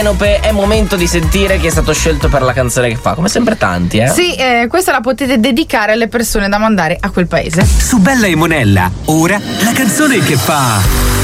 È momento di sentire chi è stato scelto per la canzone che fa. Come sempre tanti, eh? Sì, questa la potete dedicare alle persone da mandare a quel paese. Su Bella e Monella, ora la canzone che fa